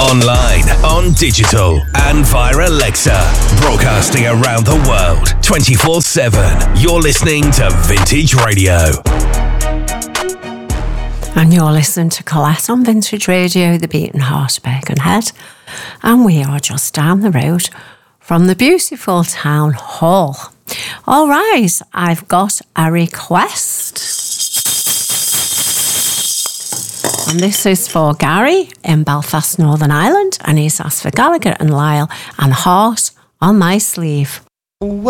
online, on digital, and via Alexa. Broadcasting around the world, 24/7. You're listening to Vintage Radio. And you're listening to Colette on Vintage Radio, the Beating Heart of Birkenhead. And we are just down the road from the beautiful town hall. All right, I've got a request. And this is for Gary in Belfast, Northern Ireland. And he's asked for Gallagher and Lyle and Heart on My Sleeve.